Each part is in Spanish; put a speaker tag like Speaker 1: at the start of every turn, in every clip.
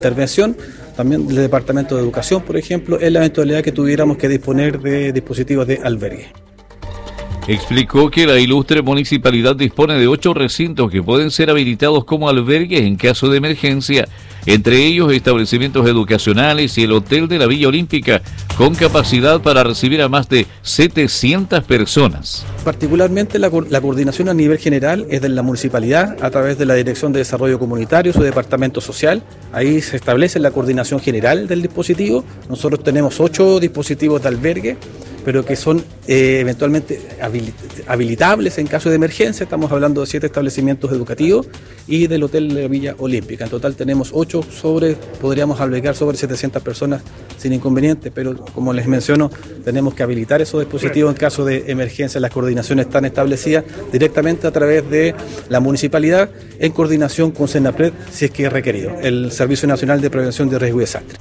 Speaker 1: Intervención también del Departamento de Educación, por ejemplo, en la eventualidad que tuviéramos que disponer de dispositivos de albergue.
Speaker 2: Explicó que la ilustre municipalidad dispone de 8 recintos que pueden ser habilitados como albergues en caso de emergencia, entre ellos establecimientos educacionales y el hotel de la Villa Olímpica, con capacidad para recibir a más de 700 personas.
Speaker 1: Particularmente la coordinación a nivel general es de la municipalidad a través de la Dirección de Desarrollo Comunitario, su departamento social. Ahí se establece la coordinación general del dispositivo. Nosotros tenemos 8 dispositivos de albergue, pero que son eventualmente habilitables en caso de emergencia. Estamos hablando de 7 establecimientos educativos y del Hotel de la Villa Olímpica. En total tenemos 8 podríamos albergar sobre 700 personas sin inconveniente, pero como les menciono, tenemos que habilitar esos dispositivos en caso de emergencia. Las coordinaciones están establecidas directamente a través de la municipalidad en coordinación con Senapred, si es que es requerido, el Servicio Nacional de Prevención de Riesgo y Desastre.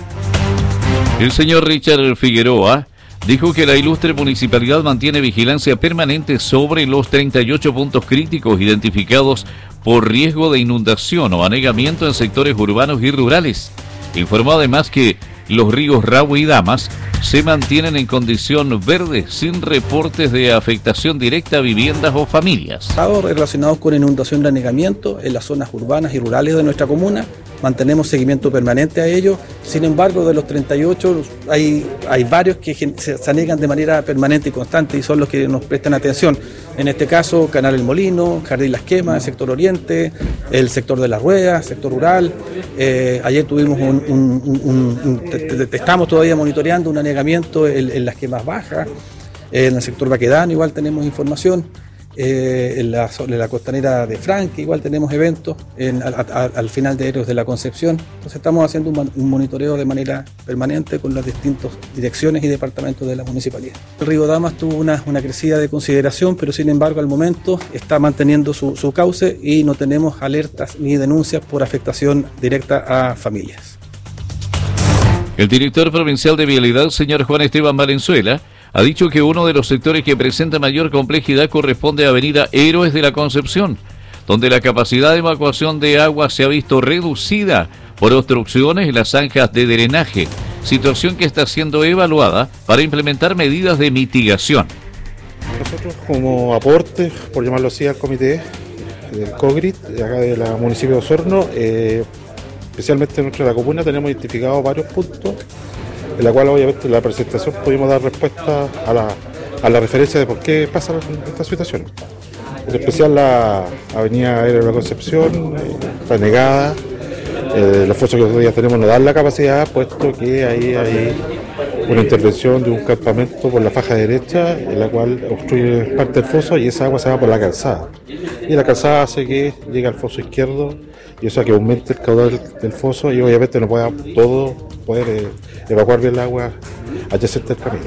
Speaker 2: El señor Richard Figueroa dijo que la ilustre municipalidad mantiene vigilancia permanente sobre los 38 puntos críticos identificados por riesgo de inundación o anegamiento en sectores urbanos y rurales. Informó además que los ríos Rahue y Damas se mantienen en condición verde sin reportes de afectación directa a viviendas o familias.
Speaker 1: Relacionados con inundación y anegamiento en las zonas urbanas y rurales de nuestra comuna, mantenemos seguimiento permanente a ellos. Sin embargo, de los 38 hay varios que se anegan de manera permanente y constante y son los que nos prestan atención. En este caso, Canal El Molino, Jardín Las Quemas, el sector oriente, el sector de las ruedas, sector rural. Ayer tuvimos estamos todavía monitoreando un anegamiento en las Quemas Bajas, en el sector Baquedano igual tenemos información. En la costanera de Franque igual tenemos eventos al final de Héroes de la Concepción. Entonces estamos haciendo un monitoreo de manera permanente con las distintas direcciones y departamentos de la municipalidad. El río Damas tuvo una crecida de consideración, pero sin embargo al momento está manteniendo su cauce y no tenemos alertas ni denuncias por afectación directa a familias.
Speaker 2: El director provincial de Vialidad, señor Juan Esteban Valenzuela, ha dicho que uno de los sectores que presenta mayor complejidad corresponde a Avenida Héroes de la Concepción, donde la capacidad de evacuación de agua se ha visto reducida por obstrucciones en las zanjas de drenaje, situación que está siendo evaluada para implementar medidas de mitigación.
Speaker 3: Nosotros como aporte, por llamarlo así, al comité del COGRIT, acá de la municipio de Osorno, especialmente dentro de la comuna, tenemos identificados varios puntos en la cual obviamente en la presentación pudimos dar respuesta a la referencia de por qué pasa esta situación. En especial la avenida Héroes de la Concepción está negada, los fosos que hoy día tenemos no dan la capacidad, puesto que ahí hay una intervención de un campamento por la faja derecha, en la cual obstruye parte del foso y esa agua se va por la calzada. Y la calzada hace que llegue al foso izquierdo y eso hace que aumente el caudal del foso y obviamente no pueda poder evacuar bien el agua adyacente al camino.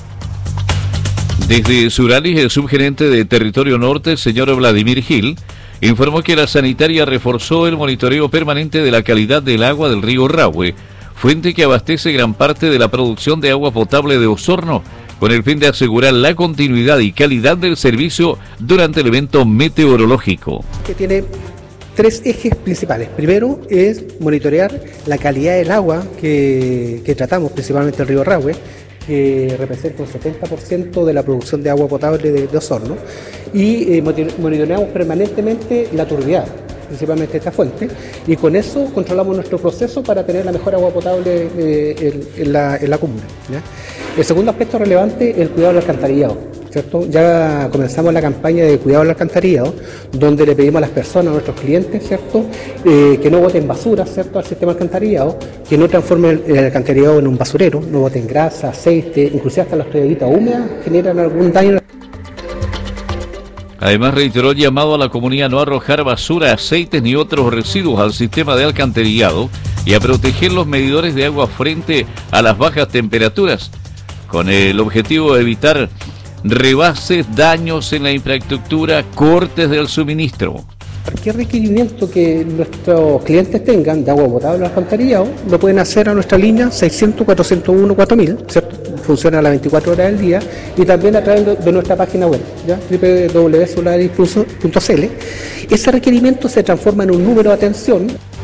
Speaker 2: Desde Suralis, el subgerente de Territorio Norte, señor Vladimir Gil, informó que la sanitaria reforzó el monitoreo permanente de la calidad del agua del río Rahue, fuente que abastece gran parte de la producción de agua potable de Osorno, con el fin de asegurar la continuidad y calidad del servicio durante el evento meteorológico.
Speaker 4: Que tiene 3 ejes principales. Primero es monitorear la calidad del agua que tratamos, principalmente el río Rahue, que representa un 70% de la producción de agua potable de Osorno, y monitoreamos permanentemente la turbidez, principalmente esta fuente, y con eso controlamos nuestro proceso para tener la mejor agua potable en la comuna, ¿ya? El segundo aspecto relevante es el cuidado del alcantarillado, ¿cierto? Ya comenzamos la campaña de cuidado del alcantarillado, donde le pedimos a las personas, a nuestros clientes, ¿cierto? Que no boten basura, ¿cierto?, al sistema alcantarillado, que no transformen el alcantarillado en un basurero, no boten grasa, aceite, inclusive hasta las toallitas húmedas generan algún daño.
Speaker 2: Además reiteró el llamado a la comunidad a no arrojar basura, aceites ni otros residuos al sistema de alcantarillado y a proteger los medidores de agua frente a las bajas temperaturas, con el objetivo de evitar rebases, daños en la infraestructura, cortes del suministro.
Speaker 4: Cualquier requerimiento que nuestros clientes tengan de agua potable o alcantarillado lo pueden hacer a nuestra línea 600-401-4000, ¿cierto? Funciona a las 24 horas del día, y también a través de nuestra página web, ¿ya? www.solaris.cl. Ese requerimiento se transforma en un número de atención